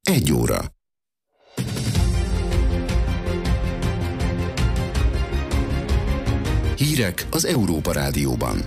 1 óra. Hírek az Európa Rádióban.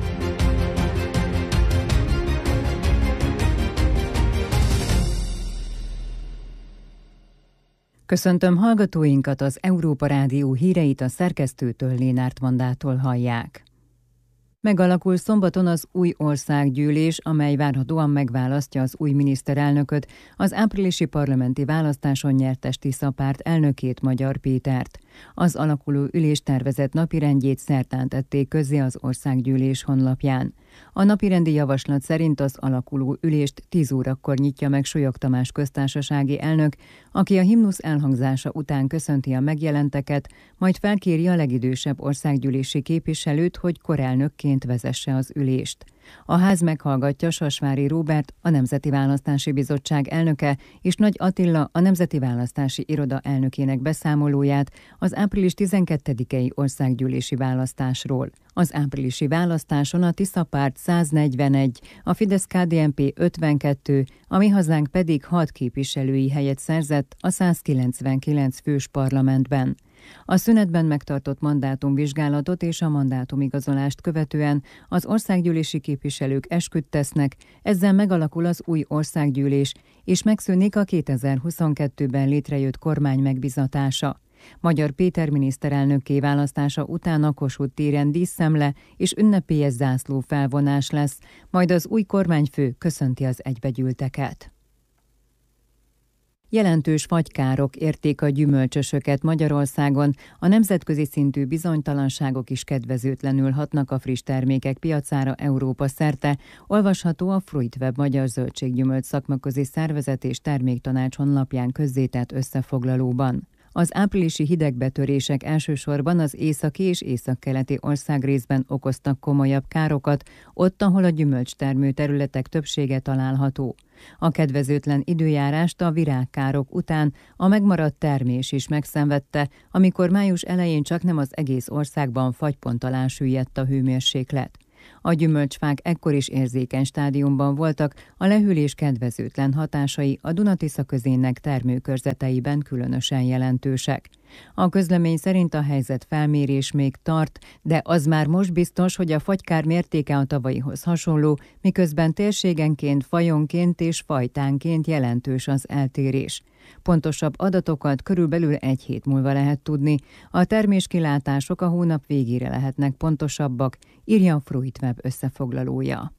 Köszöntöm hallgatóinkat, az Európa Rádió híreit a szerkesztőtől, Lénárt Mandától hallják. Megalakul szombaton az új országgyűlés, amely várhatóan megválasztja az új miniszterelnököt, az áprilisi parlamenti választáson nyertes Tisza párt elnökét, Magyar Pétert. Az alakuló ülés tervezett napirendjét szerdán tették közzé az országgyűlés honlapján. A napirendi javaslat szerint az alakuló ülést 10 órakor nyitja meg Solyog Tamás köztársasági elnök, aki a himnusz elhangzása után köszönti a megjelenteket, majd felkéri a legidősebb országgyűlési képviselőt, hogy korelnökként vezesse az ülést. A ház meghallgatja Sasvári Róbert, a Nemzeti Választási Bizottság elnöke, és Nagy Attila, a Nemzeti Választási Iroda elnökének beszámolóját az április 12-i országgyűlési választásról. Az áprilisi választáson a Tisza párt 141, a Fidesz-KDNP 52, a Mi Hazánk pedig 6 képviselői helyet szerzett a 199 fős parlamentben. A szünetben megtartott mandátumvizsgálatot és a mandátumigazolást követően az országgyűlési képviselők esküt tesznek, ezzel megalakul az új országgyűlés, és megszűnik a 2022-ben létrejött kormány megbizatása. Magyar Péter miniszterelnökké választása után a Kossuth téren díszszemle és ünnepélyes zászló felvonás lesz, majd az új kormányfő köszönti az egybegyűlteket. Jelentős fagykárok érték a gyümölcsösöket Magyarországon, a nemzetközi szintű bizonytalanságok is kedvezőtlenül hatnak a friss termékek piacára Európa szerte, olvasható a Fruitweb Magyar Zöldséggyümölcs Szakmaközi Szervezet és Terméktanács honlapján közzétett összefoglalóban. Az áprilisi hidegbetörések elsősorban az északi és északkeleti országrészben okoztak komolyabb károkat, ott, ahol a gyümölcstermő területek többsége található. A kedvezőtlen időjárást a virágkárok után a megmaradt termés is megszenvedte, amikor május elején csaknem az egész országban fagypont alá süllyedt a hőmérséklet. A gyümölcsfák ekkor is érzékeny stádiumban voltak, a lehűlés kedvezőtlen hatásai a Duna-Tisza közének termőkörzeteiben különösen jelentősek. A közlemény szerint a helyzet felmérés még tart, de az már most biztos, hogy a fagykár mértéke a tavalyihoz hasonló, miközben térségenként, fajonként és fajtánként jelentős az eltérés. Pontosabb adatokat körülbelül 1 hét múlva lehet tudni, a terméskilátások a hónap végére lehetnek pontosabbak, írja a Fruitweb összefoglalója.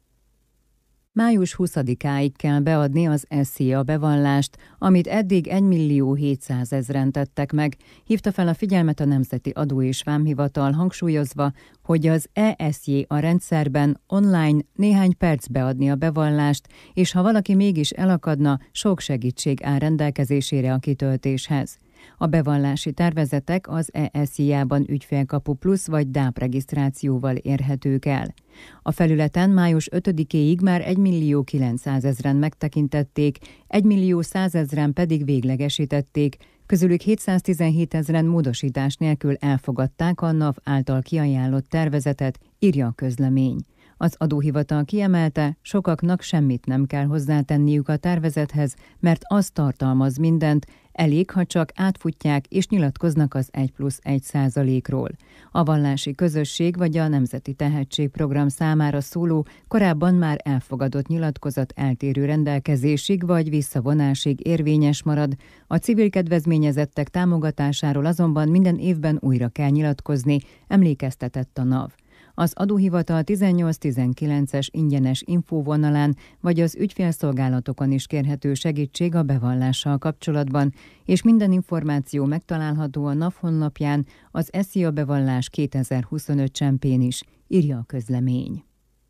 Május 20-áig kell beadni az SZIA bevallást, amit eddig 1.700.000-en tettek meg, hívta fel a figyelmet a Nemzeti Adó és Vámhivatal, hangsúlyozva, hogy az ESJ a rendszerben online néhány perc beadni a bevallást, és ha valaki mégis elakadna, sok segítség áll rendelkezésére a kitöltéshez. A bevallási tervezetek az ESZIA-ban Ügyfélkapu Plusz vagy DÁP regisztrációval érhetők el. A felületen május 5-éig már 1.900.000-en megtekintették, 1.100.000-en pedig véglegesítették, közülük 717.000-en módosítás nélkül elfogadták a NAV által kiajánlott tervezetet, írja a közlemény. Az adóhivatal kiemelte, sokaknak semmit nem kell hozzátenniük a tervezethez, mert az tartalmaz mindent, elég, ha csak átfutják és nyilatkoznak az 1+1%-ról. A vallási közösség vagy a Nemzeti Tehetségprogram számára szóló, korábban már elfogadott nyilatkozat eltérő rendelkezésig vagy visszavonásig érvényes marad, a civil kedvezményezettek támogatásáról azonban minden évben újra kell nyilatkozni, emlékeztetett a NAV. Az adóhivatal 18-19-es ingyenes infóvonalán vagy az ügyfélszolgálatokon is kérhető segítség a bevallással kapcsolatban, és minden információ megtalálható a NAV honlapján, az SZIA bevallás 2025 csempén is, írja a közlemény.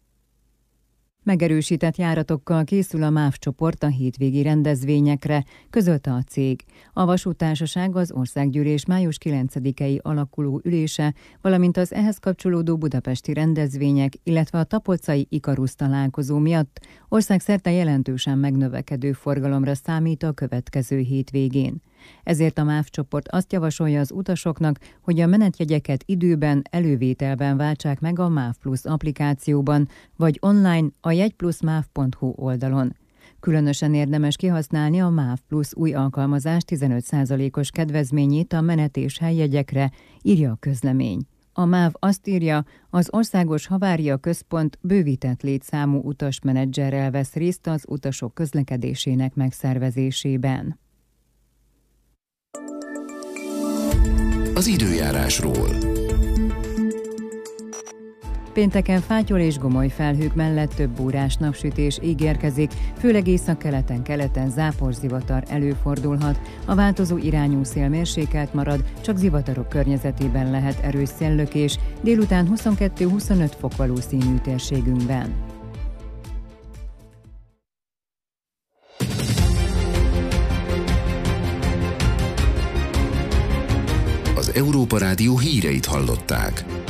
Megerősített járatokkal készül a MÁV csoport a hétvégi rendezvényekre, közölte a cég. A vasúttársaság az országgyűlés május 9-i alakuló ülése, valamint az ehhez kapcsolódó budapesti rendezvények, illetve a tapolcai Ikarusz találkozó miatt országszerte jelentősen megnövekedő forgalomra számít a következő hétvégén. Ezért a MÁV csoport azt javasolja az utasoknak, hogy a menetjegyeket időben, elővételben váltsák meg a MÁV Plus applikációban, vagy online a jegyplusmav.hu oldalon. Különösen érdemes kihasználni a MÁV Plus új alkalmazás 15%-os kedvezményét a menet- és helyjegyekre, írja a közlemény. A MÁV azt írja, az Országos Havária Központ bővített létszámú utasmenedzserrel vesz részt az utasok közlekedésének megszervezésében. Az időjárásról. Pénteken fátyol és gomoly felhők mellett több órás napsütés ígérkezik, főleg északkeleten-keleten záporzivatar előfordulhat. A változó irányú szél mérsékelt marad, csak zivatarok környezetében lehet erős széllökés, délután 22-25 fok valószínű térségünkben. Az Európa Rádió híreit hallották.